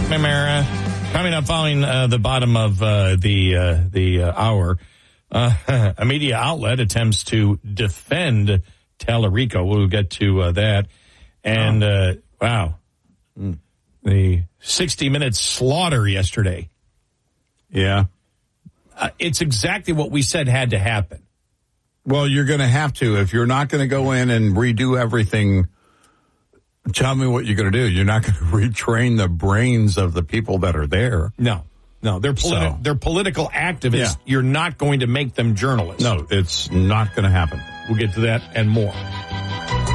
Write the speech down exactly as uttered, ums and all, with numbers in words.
Coming up following uh, the bottom of uh, the uh, the uh, hour, uh, a media outlet attempts to defend Tallarico. We'll get to uh, that. And, uh, wow, the sixty minute slaughter yesterday. Yeah. Uh, it's exactly what we said had to happen. Well, you're going to have to. If you're not going to go in and redo everything, tell me what you're going to do. You're not going to retrain the brains of the people that are there. No, no. They're, politi- So. they're political activists. Yeah. You're not going to make them journalists. No, it's not going to happen. We'll get to that and more.